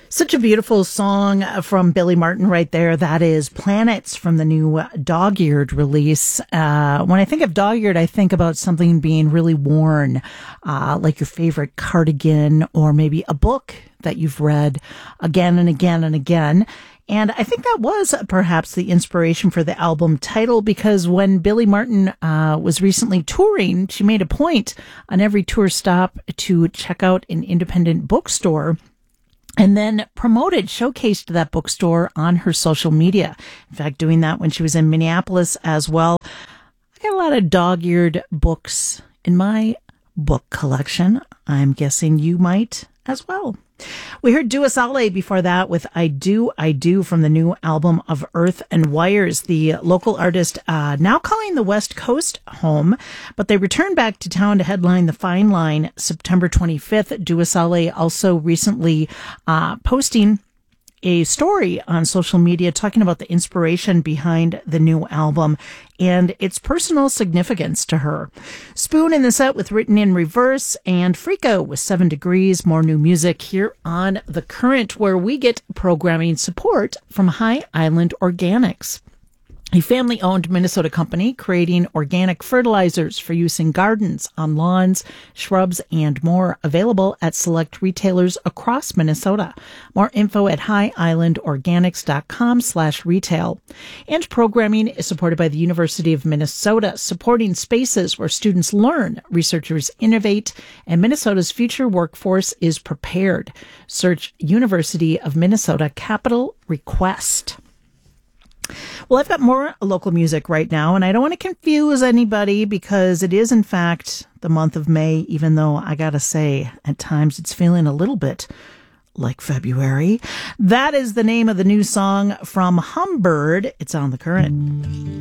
Such a beautiful song from Billy Martin right there. That is Planets from the new Dog-Eared release. When I think of Dog-Eared, I think about something being really worn, like your favorite cardigan or maybe a book that you've read again and again and again. And I think that was perhaps the inspiration for the album title, because when Billy Martin was recently touring, she made a point on every tour stop to check out an independent bookstore and then showcased that bookstore on her social media. In fact, doing that when she was in Minneapolis as well. I got a lot of dog-eared books in my book collection. I'm guessing you might as well. We heard Dua Saleh before that with I Do from the new album of Earth and Wires, the local artist now calling the West Coast home, but they returned back to town to headline the Fine Line September 25th. Dua Saleh also recently posting a story on social media talking about the inspiration behind the new album and its personal significance to her. Spoon in the set with Written in Reverse, and Freako with 7 Degrees. More new music here on The Current, where we get programming support from High Island Organics, a family-owned Minnesota company creating organic fertilizers for use in gardens, on lawns, shrubs, and more. Available at select retailers across Minnesota. More info at highislandorganics.com/retail. And programming is supported by the University of Minnesota, supporting spaces where students learn, researchers innovate, and Minnesota's future workforce is prepared. Search University of Minnesota Capital Request. Well, I've got more local music right now, and I don't want to confuse anybody because it is, in fact, the month of May, even though I gotta say, at times it's feeling a little bit like February. That is the name of the new song from Humbird. It's on The Current.